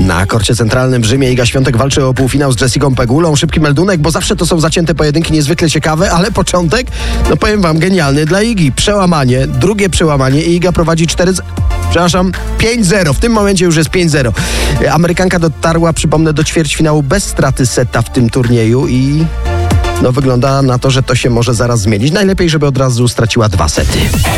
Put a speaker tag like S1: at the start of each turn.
S1: Na korcie centralnym w Rzymie Iga Świątek walczy o półfinał z Jessicą Pegulą. Szybki meldunek, bo zawsze to są zacięte pojedynki niezwykle ciekawe, ale początek, no powiem wam, genialny dla Igi. Przełamanie, drugie przełamanie i Iga prowadzi 5-0. W tym momencie już jest 5-0. Amerykanka dotarła, przypomnę, do ćwierćfinału bez straty seta w tym turnieju i no wygląda na to, że to się może zaraz zmienić. Najlepiej, żeby od razu straciła 2 sety.